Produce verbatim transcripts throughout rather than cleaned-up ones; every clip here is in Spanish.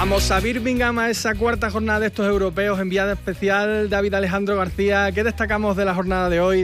Vamos a Birmingham, a esa cuarta jornada de estos europeos. Enviada especial David Alejandro García. ¿Qué destacamos de la jornada de hoy?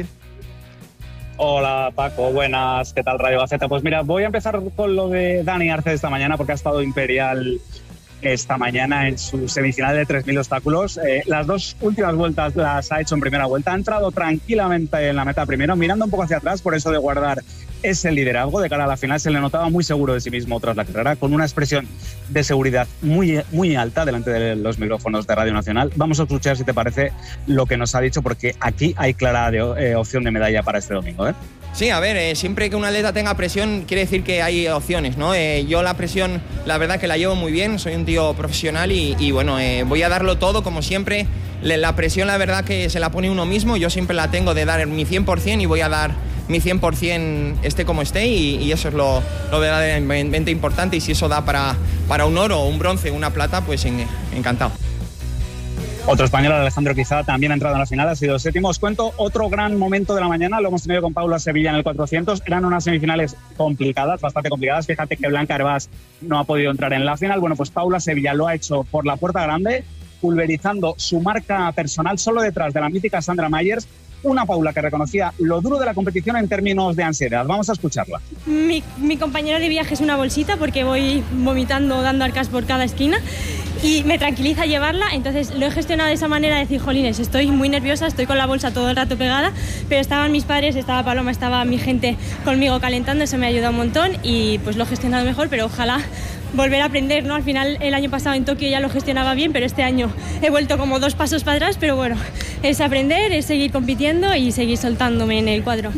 Hola Paco, buenas, ¿qué tal Radio Gaceta? Pues mira, voy a empezar con lo de Dani Arce esta mañana porque ha estado imperial esta mañana en su semifinal de tres mil obstáculos. Eh, las dos últimas vueltas las ha hecho en primera vuelta, ha entrado tranquilamente en la meta primero, mirando un poco hacia atrás, por eso de guardar ese liderazgo de cara a la final. Se le notaba muy seguro de sí mismo tras la carrera, con una expresión de seguridad muy, muy alta delante de los micrófonos de Radio Nacional. Vamos a escuchar, si te parece, lo que nos ha dicho, porque aquí hay clara de, eh, opción de medalla para este domingo, ¿eh? Sí, a ver, eh, siempre que un atleta tenga presión quiere decir que hay opciones, ¿no? Eh, yo la presión, la verdad que la llevo muy bien, soy un tío profesional y, y bueno, eh, voy a darlo todo como siempre. La presión, la verdad que se la pone uno mismo, yo siempre la tengo de dar mi cien por ciento y voy a dar mi cien por ciento esté como esté y, y eso es lo, lo verdaderamente importante, y si eso da para, para un oro, un bronce, una plata, pues en, encantado. Otro español, Alejandro Quizá, también ha entrado en la final, ha sido séptimo. Os cuento otro gran momento de la mañana, lo hemos tenido con Paula Sevilla en el cuatrocientos. Eran unas semifinales complicadas, bastante complicadas. Fíjate que Blanca Hervás no ha podido entrar en la final. Bueno, pues Paula Sevilla lo ha hecho por la puerta grande, pulverizando su marca personal solo detrás de la mítica Sandra Myers. Una Paula que reconocía lo duro de la competición en términos de ansiedad. Vamos a escucharla. Mi, mi compañero de viaje es una bolsita porque voy vomitando, dando arcas por cada esquina, y me tranquiliza llevarla, entonces lo he gestionado de esa manera, de decir, jolines, estoy muy nerviosa, estoy con la bolsa todo el rato pegada, pero estaban mis padres, estaba Paloma, estaba mi gente conmigo calentando, eso me ha ayudado un montón y pues lo he gestionado mejor, pero ojalá volver a aprender, ¿no? Al final el año pasado en Tokio ya lo gestionaba bien, pero este año he vuelto como dos pasos para atrás, pero bueno, es aprender, es seguir compitiendo y seguir soltándome en el cuadro.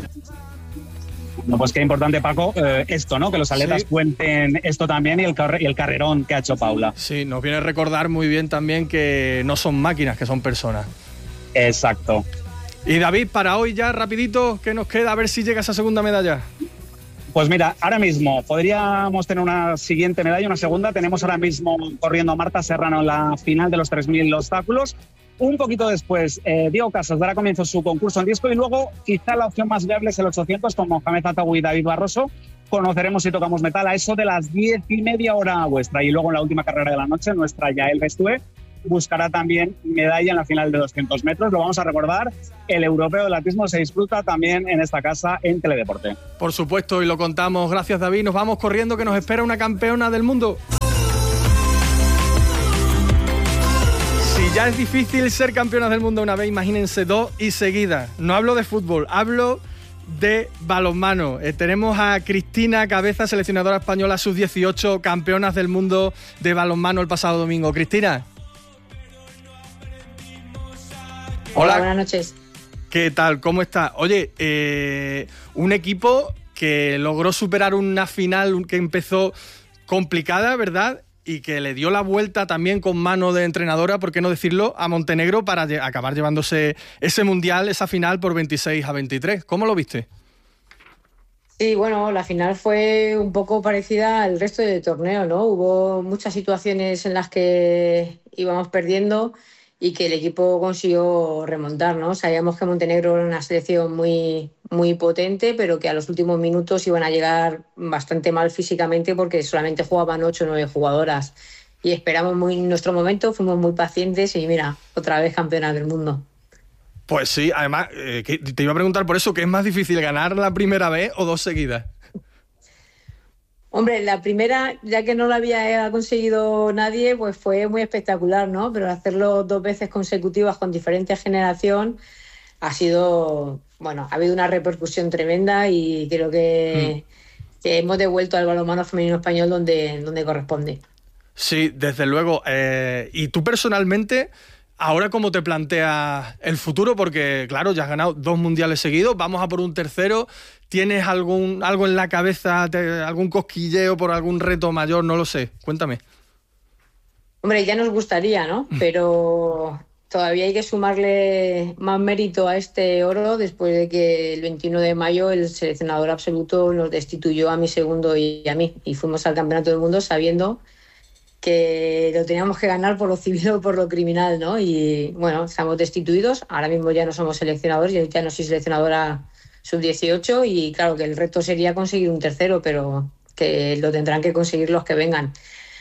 No, pues qué importante, Paco, eh, esto, ¿no? Que los atletas sí. cuenten esto también y el, carre- y el carrerón que ha hecho Paula. Sí, nos viene a recordar muy bien también que no son máquinas, que son personas. Exacto. Y David, para hoy ya, rapidito, ¿qué nos queda? A ver si llega esa segunda medalla. Pues mira, ahora mismo podríamos tener una siguiente medalla, una segunda. Tenemos ahora mismo corriendo a Marta Serrano en la final de los tres mil obstáculos. Un poquito después, eh, Diego Casas dará comienzo su concurso en disco y luego quizá la opción más viable es el ochocientos con Mohamed Atawi y David Barroso. Conoceremos si tocamos metal a eso de las diez y media hora vuestra. Y luego en la última carrera de la noche, nuestra Yael Bestúe buscará también medalla en la final de doscientos metros. Lo vamos a recordar, el europeo del atletismo se disfruta también en esta casa en Teledeporte. Por supuesto, y lo contamos. Gracias, David. Nos vamos corriendo, que nos espera una campeona del mundo. Si ya es difícil ser campeonas del mundo una vez, imagínense dos y seguidas. No hablo de fútbol, hablo de balonmano. Eh, tenemos a Cristina Cabeza, seleccionadora española sub dieciocho, campeonas del mundo de balonmano el pasado domingo. Cristina. Hola, buenas noches. ¿Qué tal? ¿Cómo estás? Oye, eh, un equipo que logró superar una final que empezó complicada, ¿verdad? Y que le dio la vuelta también con mano de entrenadora, por qué no decirlo, a Montenegro para lle- acabar llevándose ese mundial, esa final por veintiséis a veintitrés. ¿Cómo lo viste? Sí, bueno, la final fue un poco parecida al resto del torneo, ¿no? Hubo muchas situaciones en las que íbamos perdiendo y que el equipo consiguió remontar, ¿no? Sabíamos que Montenegro era una selección muy, muy potente, pero que a los últimos minutos iban a llegar bastante mal físicamente porque solamente jugaban ocho o nueve jugadoras. Y esperamos muy nuestro momento, fuimos muy pacientes y mira, otra vez campeonas del mundo. Pues sí, además, eh, que te iba a preguntar por eso, ¿qué es más difícil, ganar la primera vez o dos seguidas? Hombre, la primera, ya que no la había conseguido nadie, pues fue muy espectacular, ¿no? Pero hacerlo dos veces consecutivas con diferente generación ha sido, bueno, ha habido una repercusión tremenda y creo que, mm. que hemos devuelto al balonmano femenino español donde, donde corresponde. Sí, desde luego. Eh, ¿y tú personalmente, ahora cómo te planteas el futuro? Porque, claro, ya has ganado dos mundiales seguidos, vamos a por un tercero. ¿Tienes algún algo en la cabeza, te, algún cosquilleo por algún reto mayor? No lo sé, cuéntame. Hombre, ya nos gustaría, ¿no? Pero todavía hay que sumarle más mérito a este oro después de que el veintiuno de mayo el seleccionador absoluto nos destituyó a mi segundo y a mí. Y fuimos al Campeonato del Mundo sabiendo que lo teníamos que ganar por lo civil o por lo criminal, ¿no? Y bueno, estamos destituidos. Ahora mismo ya no somos seleccionadores, yo ya no soy seleccionadora sub dieciocho y claro que el reto sería conseguir un tercero, pero que lo tendrán que conseguir los que vengan.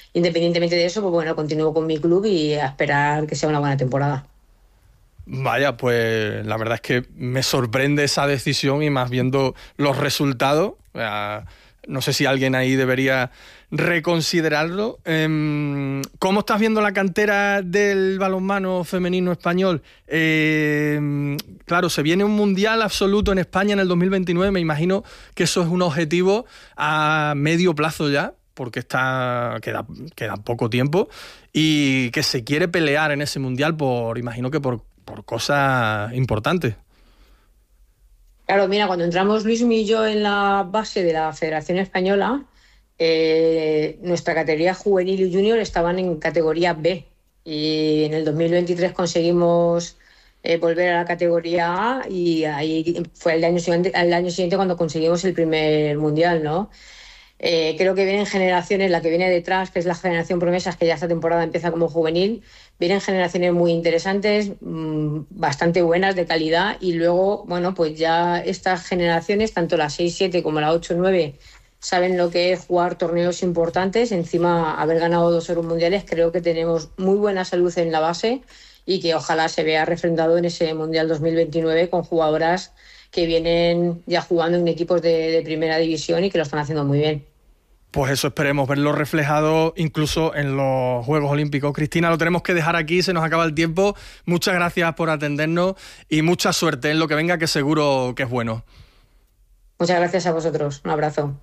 independientemente de eso, pues bueno, continúo con mi club y a esperar que sea una buena temporada. Vaya, pues la verdad es que me sorprende esa decisión y más viendo los resultados. O sea, no sé si alguien ahí debería reconsiderarlo. Eh, ¿Cómo estás viendo la cantera del balonmano femenino español? Eh, claro, se viene un mundial absoluto en España en el dos mil veintinueve. Me imagino que eso es un objetivo a medio plazo ya, porque está queda, queda poco tiempo, y que se quiere pelear en ese mundial por, imagino que por, por cosas importantes. Claro, mira, cuando entramos Luismi y yo en la base de la Federación Española, eh, nuestra categoría juvenil y junior estaban en categoría B, y en el dos mil veintitrés conseguimos eh, volver a la categoría A, y ahí fue el año siguiente, el año siguiente cuando conseguimos el primer mundial, ¿no? Eh, creo que vienen generaciones, la que viene detrás, que es la generación promesas, que ya esta temporada empieza como juvenil, vienen generaciones muy interesantes, mmm, bastante buenas, de calidad, y luego, bueno, pues ya estas generaciones, tanto la seis siete como la ocho nueve, saben lo que es jugar torneos importantes. Encima, haber ganado dos Euros mundiales, creo que tenemos muy buena salud en la base y que ojalá se vea refrendado en ese Mundial dos mil veintinueve con jugadoras que vienen ya jugando en equipos de, de primera división y que lo están haciendo muy bien. Pues eso, esperemos verlo reflejado incluso en los Juegos Olímpicos. Cristina, lo tenemos que dejar aquí, se nos acaba el tiempo. Muchas gracias por atendernos y mucha suerte en lo que venga, que seguro que es bueno. Muchas gracias a vosotros. Un abrazo.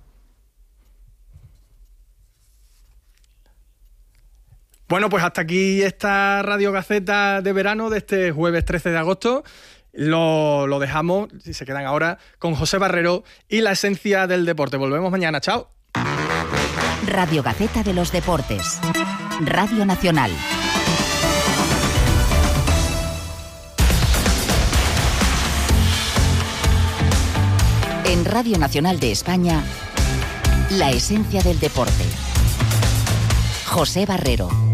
Bueno, pues hasta aquí esta Radio Gaceta de verano de este jueves trece de agosto. Lo, lo dejamos, si se quedan ahora, con José Barrero y la esencia del deporte. Volvemos mañana. Chao. Radio Gaceta de los Deportes. Radio Nacional. En Radio Nacional de España, la esencia del deporte. José Barrero.